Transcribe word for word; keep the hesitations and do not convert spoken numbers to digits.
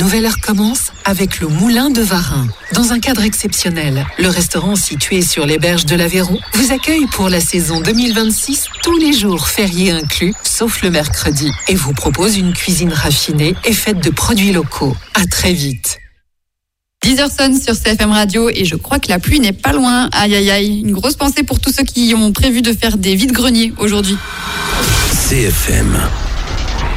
nouvelle heure commence avec le Moulin de Varin. Dans un cadre exceptionnel, le restaurant situé sur les berges de l'Aveyron vous accueille pour la saison deux mille vingt-six, tous les jours fériés inclus, sauf le mercredi, et vous propose une cuisine raffinée et faite de produits locaux. À très vite. dix heures sonne sur C F M Radio et je crois que la pluie n'est pas loin. Aïe aïe aïe, une grosse pensée pour tous ceux qui ont prévu de faire des vides-greniers aujourd'hui. C F M.